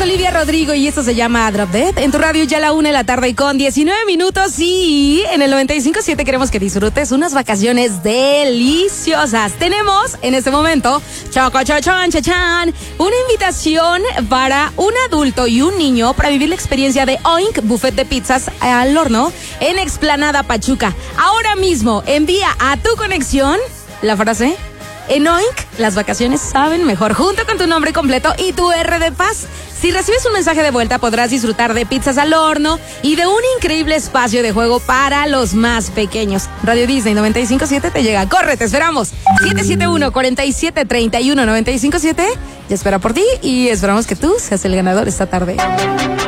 Olivia Rodrigo y esto se llama Drop Dead. En tu radio ya a la 1:19 y en el 95.7 queremos que disfrutes unas vacaciones deliciosas. Tenemos en este momento, chachan, una invitación para un adulto y un niño para vivir la experiencia de Oink, buffet de pizzas al horno en Explanada Pachuca. Ahora mismo envía a tu conexión la frase: en Oink, las vacaciones saben mejor, junto con tu nombre completo y tu R de paz. Si recibes un mensaje de vuelta, podrás disfrutar de pizzas al horno y de un increíble espacio de juego para los más pequeños. Radio Disney 95.7 te llega. Corre, te esperamos. 771-4731-957. Ya espera por ti y esperamos que tú seas el ganador esta tarde.